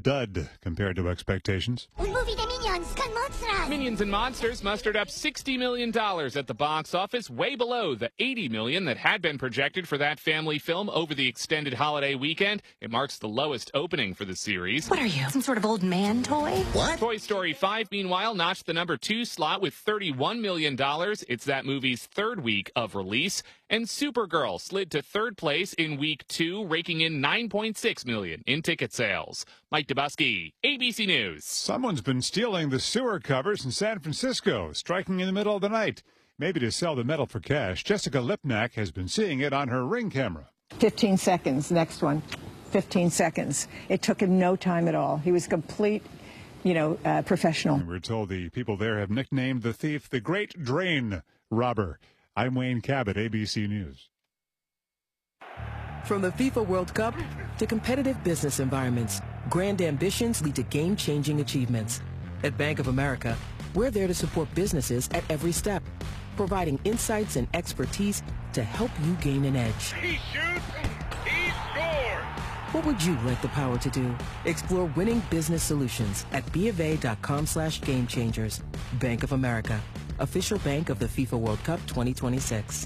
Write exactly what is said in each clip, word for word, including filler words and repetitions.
dud compared to expectations. Minions and Monsters mustered up sixty million dollars at the box office, way below the eighty million dollars that had been projected for that family film over the extended holiday weekend. It marks the lowest opening for the series. What are you, some sort of old man toy? What? Toy Story five, meanwhile, notched the number two slot with thirty-one million dollars. It's that movie's third week of release. And Supergirl slid to third place in week two, raking in nine point six million dollars in ticket sales. Mike Dubusky, A B C News. Someone's been stealing the sewer covers in San Francisco, striking in the middle of the night. Maybe to sell the metal for cash. Jessica Lipnack has been seeing it on her Ring camera. fifteen seconds, next one. fifteen seconds. It took him no time at all. He was complete, you know, uh, professional. And we're told the people there have nicknamed the thief the Great Drain Robber. I'm Wayne Cabot, A B C News. From the FIFA World Cup to competitive business environments, grand ambitions lead to game-changing achievements. At Bank of America, we're there to support businesses at every step, providing insights and expertise to help you gain an edge. He shoots, he scores! What would you like the power to do? Explore winning business solutions at bofa.com slash game changers. Bank of America, official bank of the FIFA World Cup twenty twenty-six.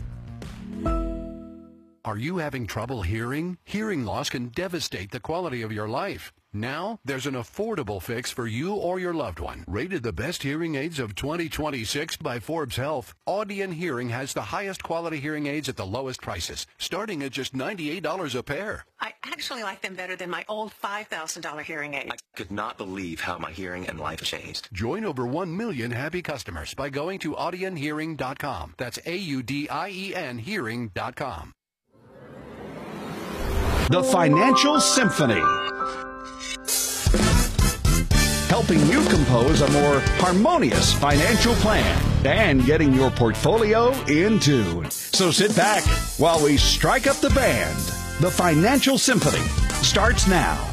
Are you having trouble hearing? Hearing loss can devastate the quality of your life. Now, there's an affordable fix for you or your loved one. Rated the best hearing aids of twenty twenty-six by Forbes Health, Audion Hearing has the highest quality hearing aids at the lowest prices, starting at just ninety-eight dollars a pair. I actually like them better than my old five thousand dollars hearing aid. I could not believe how my hearing and life changed. Join over one million happy customers by going to audion hearing dot com. That's A U D I E N hearing dot com. The Financial Symphony, helping you compose a more harmonious financial plan and getting your portfolio in tune. So sit back while we strike up the band. The Financial Symphony starts now.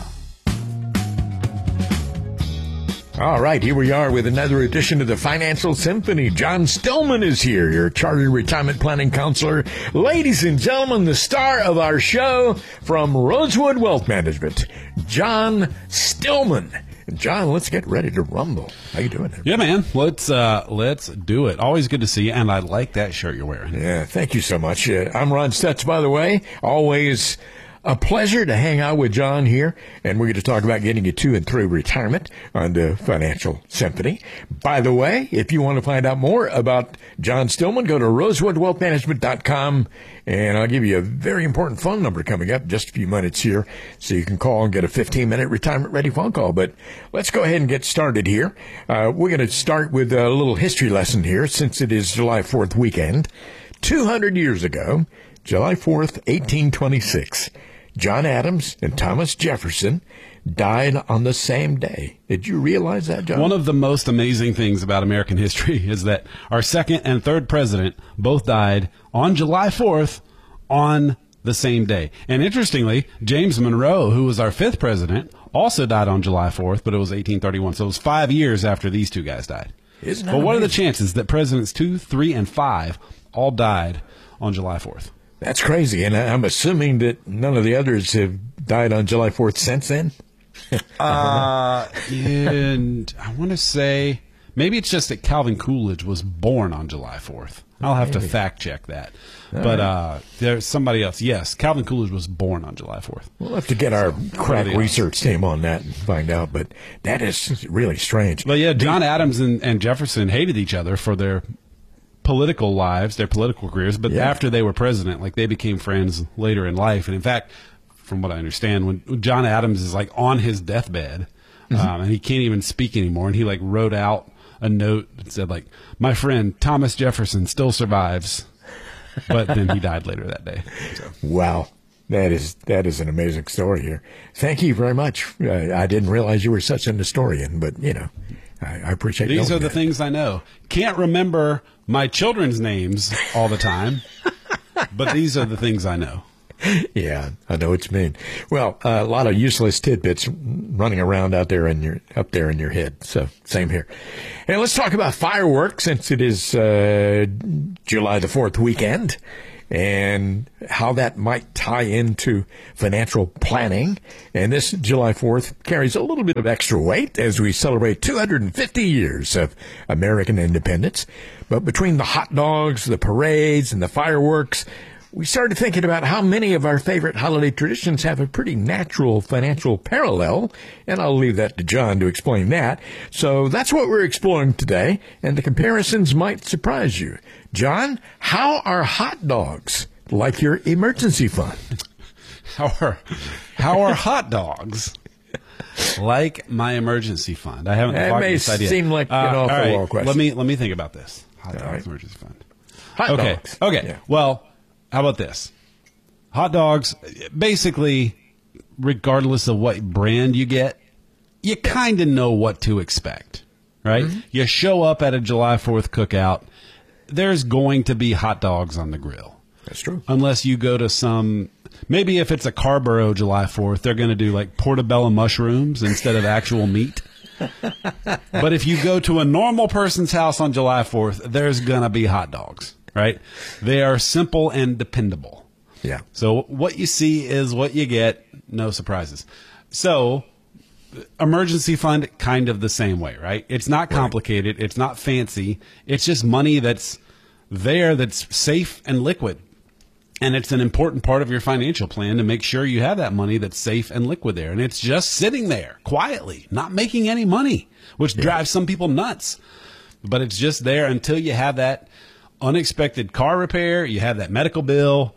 All right, here we are with another edition of the Financial Symphony. John Stillman is here, your chartered retirement planning counselor. Ladies and gentlemen, the star of our show from Rosewood Wealth Management, John Stillman. John, let's get ready to rumble. How you doing there? Yeah, man. Let's uh, let's do it. Always good to see you, and I like that shirt you're wearing. Yeah, thank you so much. Uh, I'm Ron Stutz, by the way. Always a pleasure to hang out with John here, and we're going to talk about getting you to and through retirement on the Financial Symphony. By the way, if you want to find out more about John Stillman, go to rosewood wealth management dot com, and I'll give you a very important phone number coming up in just a few minutes here, so you can call and get a fifteen-minute retirement-ready phone call. But let's go ahead and get started here. Uh, we're going to start with a little history lesson here, since it is July fourth weekend. two hundred years ago, July fourth, eighteen twenty-six, John Adams and Thomas Jefferson died on the same day. Did you realize that, John? One of the most amazing things about American history is that our second and third president both died on July fourth on the same day. And interestingly, James Monroe, who was our fifth president, also died on July fourth, but it was eighteen thirty-one. So it was five years after these two guys died. Isn't that But what amazing? are the chances that presidents two, three, and five all died on July fourth? That's crazy, and I'm assuming that none of the others have died on July fourth since then? uh, and I want to say maybe it's just that Calvin Coolidge was born on July fourth. I'll have Maybe. to fact check that. All but right. uh, there's somebody else. Yes, Calvin Coolidge was born on July fourth. We'll have to get our So, crack really research team on that and find out, but that is really strange. But yeah, John Adams and, and Jefferson hated each other for their political lives, their political careers, but Yeah. after they were president, like they became friends later in life. And in fact, from what I understand, when John Adams is like on his deathbed, Mm-hmm. um, and he can't even speak anymore, and he like wrote out a note that said like, "My friend Thomas Jefferson still survives," but then he died later that day. So. Wow. That is that is an amazing story here. Thank you very much. Uh, I didn't realize you were such an historian, but, you know, I, I appreciate These knowing are the that. things I know. Can't remember my children's names all the time, but these are the things I know. Yeah, I know what you mean. Well, uh, a lot of useless tidbits running around out there in your up there in your head. So same here. And let's talk about fireworks, since it is uh, July the fourth weekend. and how that might tie into financial planning. And this July fourth carries a little bit of extra weight as we celebrate two hundred fifty years of American independence. But between the hot dogs, the parades, and the fireworks, we started thinking about how many of our favorite holiday traditions have a pretty natural financial parallel, and I'll leave that to John to explain that. So that's what we're exploring today, and the comparisons might surprise you. John, how are hot dogs like your emergency fund? How are, how are hot dogs like my emergency fund? I haven't That thought may this idea. seem like an Uh, all off-the-wall right, question. Let me, let me think about this. Hot All dogs right. emergency fund. Hot okay. dogs. Okay. Yeah. Well, how about this? Hot dogs, basically, regardless of what brand you get, you kind of know what to expect, right? Mm-hmm. You show up at a July fourth cookout, there's going to be hot dogs on the grill. That's true. Unless you go to some, maybe if it's a Carborough July fourth, they're going to do like portobello mushrooms instead of actual meat. But if you go to a normal person's house on July fourth, there's going to be hot dogs, right? They are simple and dependable. Yeah. So what you see is what you get. No surprises. So emergency fund, kind of the same way, right? It's not complicated. Right. It's not fancy. It's just money that's there, that's safe and liquid. And it's an important part of your financial plan to make sure you have that money that's safe and liquid there. And it's just sitting there quietly, not making any money, which yeah. drives some people nuts. But it's just there until you have that unexpected car repair, you have that medical bill,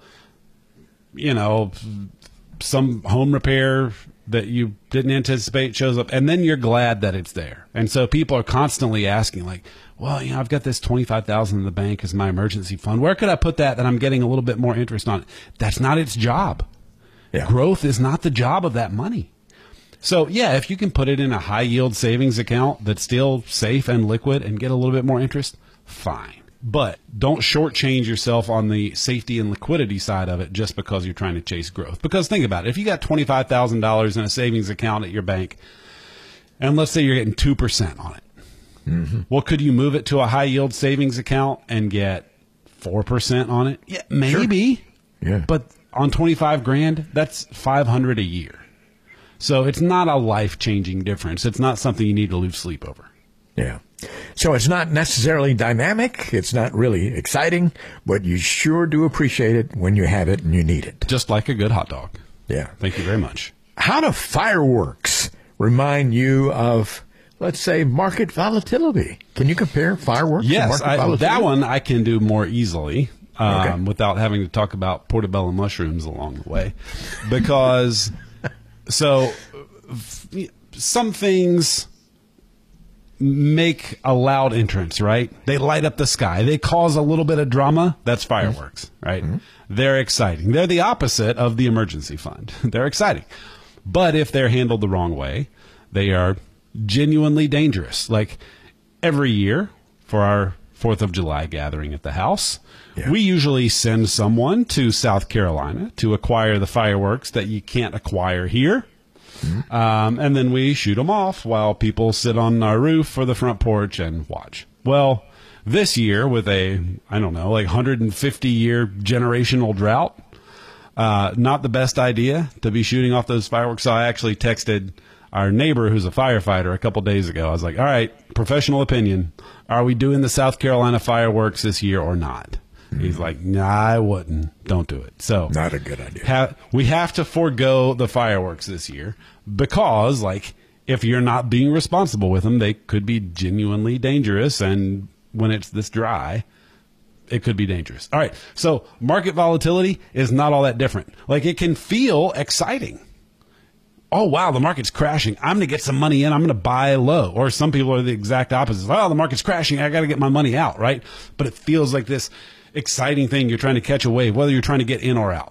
you know, some home repair that you didn't anticipate shows up, and then you're glad that it's there. And so people are constantly asking, like, well, you know, I've got this twenty-five thousand dollars in the bank as my emergency fund. Where could I put that that I'm getting a little bit more interest on it? That's not its job. Yeah. Growth is not the job of that money. So, yeah, if you can put it in a high-yield savings account that's still safe and liquid and get a little bit more interest, fine. But don't shortchange yourself on the safety and liquidity side of it just because you're trying to chase growth. Because think about it. If you got twenty-five thousand dollars in a savings account at your bank, and let's say you're getting two percent on it, mm-hmm. well, could you move it to a high-yield savings account and get four percent on it? Yeah, maybe. Sure. Yeah. But on twenty-five grand, that's five hundred a year. So it's not a life-changing difference. It's not something you need to lose sleep over. Yeah. So it's not necessarily dynamic. It's not really exciting, but you sure do appreciate it when you have it and you need it. Just like a good hot dog. Yeah. Thank you very much. How do fireworks remind you of, let's say, market volatility? Can you compare fireworks yes, to market I, volatility? that one I can do more easily um, okay. without having to talk about portobello mushrooms along the way. Because, so, f- some things make a loud entrance, right? They light up the sky. They cause a little bit of drama. That's fireworks, mm-hmm. right? Mm-hmm. They're exciting. They're the opposite of the emergency fund. They're exciting. But if they're handled the wrong way, they are genuinely dangerous. Like every year for our fourth of July gathering at the house, yeah. we usually send someone to South Carolina to acquire the fireworks that you can't acquire here. Mm-hmm. Um, and then we shoot them off while people sit on our roof or the front porch and watch. Well, this year with a, I don't know, like one hundred fifty year generational drought, uh, not the best idea to be shooting off those fireworks. So I actually texted our neighbor who's a firefighter a couple days ago. I was like, all right, professional opinion. Are we doing the South Carolina fireworks this year or not? Mm-hmm. He's like, nah, I wouldn't. Don't do it. So not a good idea. Ha- we have to forego the fireworks this year because, like, if you're not being responsible with them, they could be genuinely dangerous. And when it's this dry, it could be dangerous. All right. So market volatility is not all that different. Like, it can feel exciting. Oh, wow, the market's crashing. I'm going to get some money in. I'm going to buy low. Or some people are the exact opposite. Oh, the market's crashing. I got to get my money out, right? But it feels like this exciting thing. You're trying to catch a wave, whether you're trying to get in or out.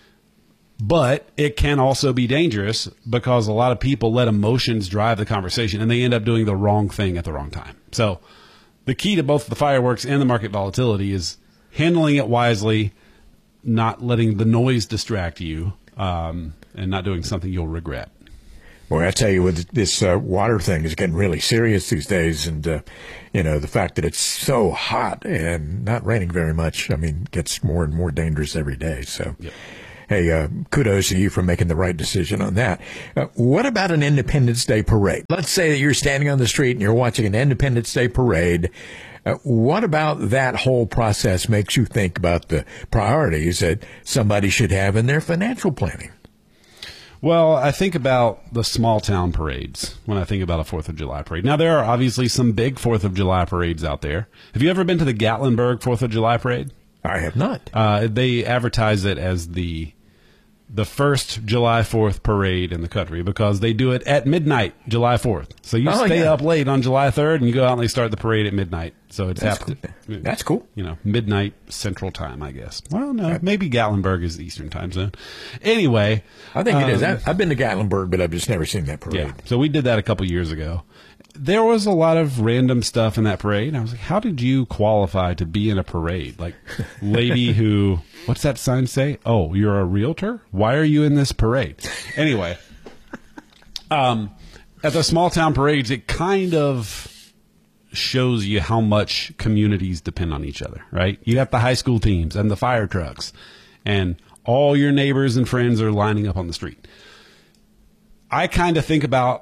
But it can also be dangerous because a lot of people let emotions drive the conversation and they end up doing the wrong thing at the wrong time. So the key to both the fireworks and the market volatility is handling it wisely, not letting the noise distract you, um, and not doing something you'll regret. Boy, I tell you, with this uh, water thing is getting really serious these days, and uh, you know the fact that it's so hot and not raining very much, I mean, gets more and more dangerous every day. So, yep. Hey, uh, kudos to you for making the right decision on that. Uh, what about an Independence Day parade? Let's say that you're standing on the street and you're watching an Independence Day parade. Uh, what about that whole process makes you think about the priorities that somebody should have in their financial planning? Well, I think about the small town parades when I think about a fourth of July parade. Now, there are obviously some big fourth of July parades out there. Have you ever been to the Gatlinburg fourth of July parade? I have not. Uh, they advertise it as the the first July fourth parade in the country because they do it at midnight, July fourth. So you oh, stay yeah. up late on July third and you go out and they start the parade at midnight. So it's That's happening. Cool. That's cool. You know, midnight Central Time, I guess. Well, no, right. Maybe Gatlinburg is the Eastern Time Zone. Anyway. I think um, it is. I've, I've been to Gatlinburg, but I've just never seen that parade. Yeah. So we did that a couple years ago. There was a lot of random stuff in that parade. I was like, how did you qualify to be in a parade? Like, lady who, what's that sign say? Oh, you're a realtor? Why are you in this parade? Anyway, um, at the small town parades, it kind of shows you how much communities depend on each other, right? You got the high school teams and the fire trucks, and all your neighbors and friends are lining up on the street. I kind of think about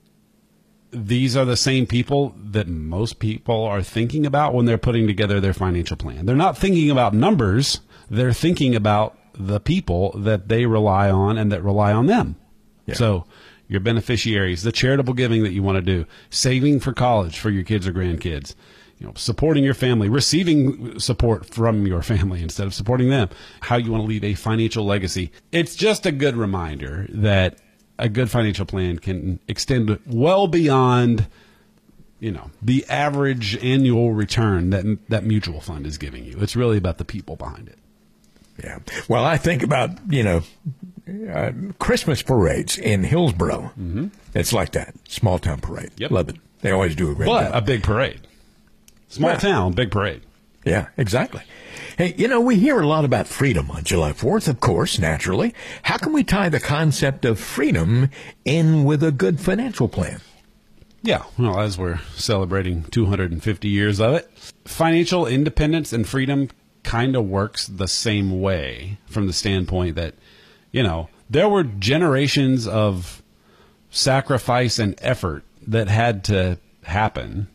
these are the same people that most people are thinking about when they're putting together their financial plan. They're not thinking about numbers. They're thinking about the people that they rely on and that rely on them. Yeah. So your beneficiaries, the charitable giving that you want to do, saving for college for your kids or grandkids, you know, supporting your family, receiving support from your family instead of supporting them, how you want to leave a financial legacy. It's just a good reminder that a good financial plan can extend well beyond, you know, the average annual return that that mutual fund is giving you. It's really about the people behind it. Yeah. Well, I think about, you know, uh, Christmas parades in Hillsborough. Mm-hmm. It's like that. Small town parade. Yep. Love it. They always do a great but job. A big parade. Small yeah. town, big parade. Yeah, exactly. Hey, you know, we hear a lot about freedom on July fourth, of course, naturally. How can we tie the concept of freedom in with a good financial plan? Yeah, well, as we're celebrating two hundred fifty years of it, financial independence and freedom kind of works the same way from the standpoint that, you know, there were generations of sacrifice and effort that had to happen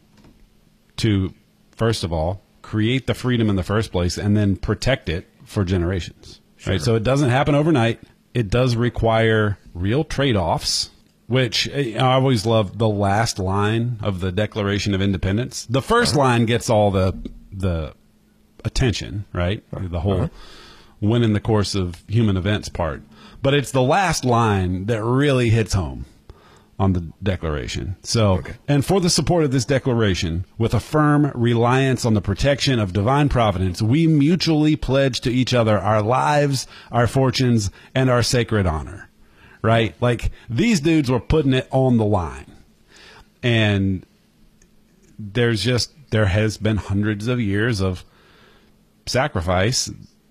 to, first of all, create the freedom in the first place and then protect it for generations. Sure. Right? So it doesn't happen overnight. It does require real trade-offs, which I always love the last line of the Declaration of Independence. The first uh-huh. line gets all the the attention, right? Uh-huh. The whole win in the course of human events part. But it's the last line that really hits home on the Declaration. So, okay. And for the support of this Declaration, with a firm reliance on the protection of divine providence, we mutually pledge to each other our lives, our fortunes, and our sacred honor. Right? Like, these dudes were putting it on the line. And there's just, there has been hundreds of years of sacrifice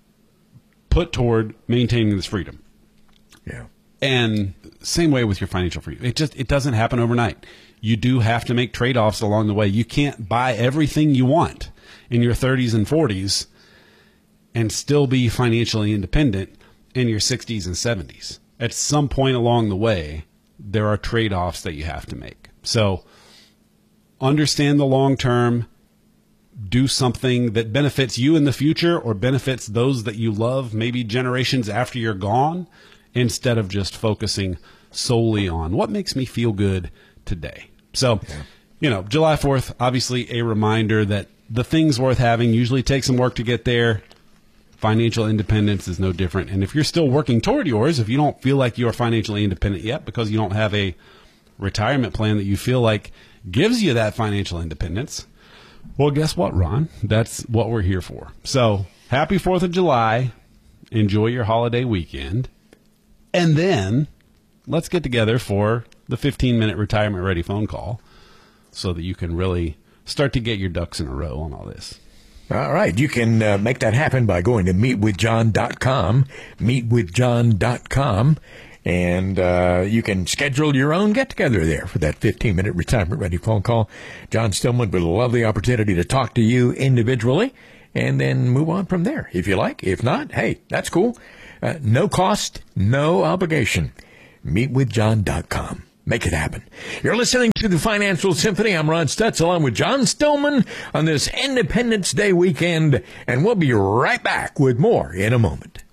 put toward maintaining this freedom. Yeah. And same way with your financial freedom. It just, it doesn't happen overnight. You do have to make trade-offs along the way. You can't buy everything you want in your thirties and forties and still be financially independent in your sixties and seventies. At some point along the way, there are trade-offs that you have to make. So understand the long term, do something that benefits you in the future or benefits those that you love, maybe generations after you're gone, instead of just focusing solely on what makes me feel good today. So, yeah. you know, July fourth, obviously a reminder that the things worth having usually take some work to get there. Financial independence is no different. And if you're still working toward yours, if you don't feel like you're financially independent yet because you don't have a retirement plan that you feel like gives you that financial independence, well, guess what, Ron? That's what we're here for. So happy fourth of July. Enjoy your holiday weekend. And then let's get together for the fifteen-minute retirement-ready phone call so that you can really start to get your ducks in a row on all this. All right. You can uh, make that happen by going to meet with john dot com, meet with john dot com, And uh, you can schedule your own get-together there for that fifteen-minute retirement-ready phone call. John Stillman would love the opportunity to talk to you individually and then move on from there, if you like. If not, hey, that's cool. Uh, no cost, no obligation. meet with john dot com. Make it happen. You're listening to the Financial Symphony. I'm Ron Stutz along with John Stillman on this Independence Day weekend, and we'll be right back with more in a moment.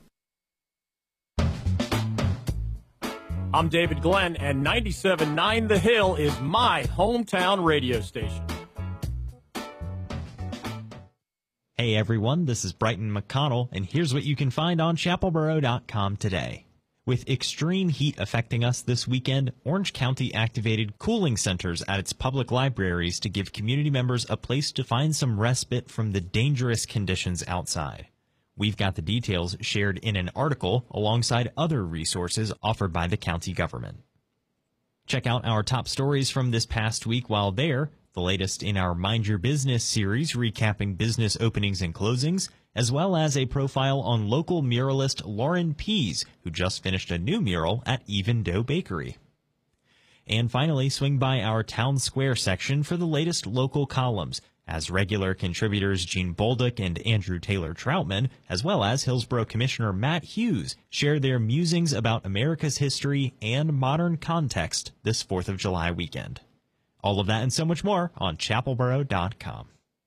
I'm David Glenn, and ninety-seven point nine The Hill is my hometown radio station. Hey everyone, this is Brighton McConnell, and here's what you can find on chapel boro dot com today. With extreme heat affecting us this weekend, Orange County activated cooling centers at its public libraries to give community members a place to find some respite from the dangerous conditions outside. We've got the details shared in an article alongside other resources offered by the county government. Check out our top stories from this past week while there, the latest in our Mind Your Business series recapping business openings and closings, as well as a profile on local muralist Lauren Pease, who just finished a new mural at Even Dough Bakery. And finally, swing by our Town Square section for the latest local columns, as regular contributors Gene Bolduc and Andrew Taylor Troutman, as well as Hillsborough Commissioner Matt Hughes, share their musings about America's history and modern context this fourth of July weekend. All of that and so much more on chapel boro dot com.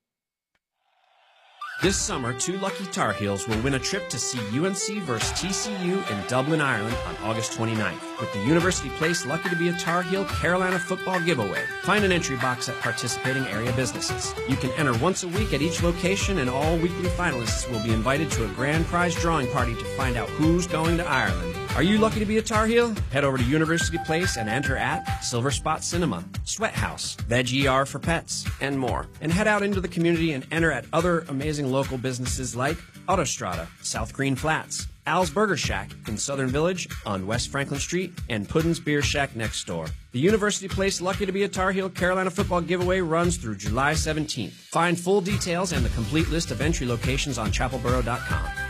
This summer, two lucky Tar Heels will win a trip to see U N C versus T C U in Dublin, Ireland on August twenty-ninth with the University Place Lucky to be a Tar Heel Carolina football giveaway. Find an entry box at participating area businesses. You can enter once a week at each location, and all weekly finalists will be invited to a grand prize drawing party to find out who's going to Ireland. Are you lucky to be a Tar Heel? Head over to University Place and enter at Silver Spot Cinema, Sweat House, Veg E R for Pets, and more. And head out into the community and enter at other amazing local businesses like Autostrada, South Green Flats, Al's Burger Shack in Southern Village on West Franklin Street, and Puddin's Beer Shack next door. The University Place Lucky to be a Tar Heel Carolina football giveaway runs through July seventeenth. Find full details and the complete list of entry locations on chapel boro dot com.